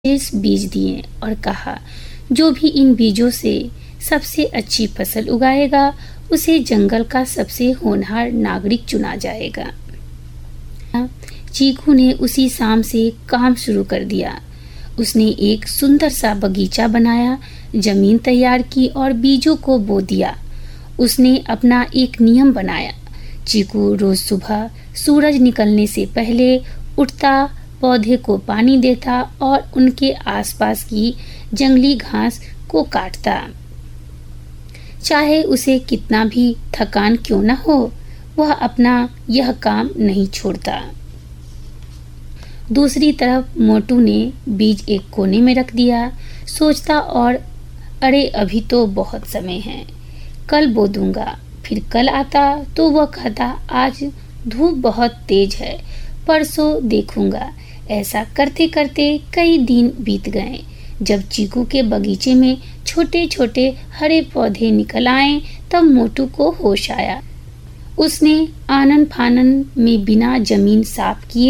बीज दिए और कहा, जो भी इन बीजों से सबसे अच्छी फसल उगाएगा उसे जंगल का सबसे होनहार नागरिक चुना जाएगा। चीकू ने उसी शाम से काम शुरू कर दिया। उसने एक सुंदर सा बगीचा बनाया, जमीन तैयार की और बीजों को बो दिया। उसने अपना एक नियम बनाया। चीकू रोज सुबह सूरज निकलने से पहले उठता, पौधे को पानी देता और उनके आसपास की जंगली घास को काटता। चाहे उसे कितना भी थकान क्यों न हो, वह अपना यह काम नहीं छोड़ता। दूसरी तरफ मोटू ने बीज एक कोने में रख दिया, सोचता और अरे अभी तो बहुत समय है, कल बो दूंगा। फिर कल आता तो वह कहता, आज धूप बहुत तेज है, परसों देखूंगा। ऐसा करते करते कई दिन बीत गए। जब चीकू के बगीचे में छोटे छोटे हरे पौधे निकल आए, तब मोटू को होश आया। उसने आनन फानन में बिना जमीन साफ किए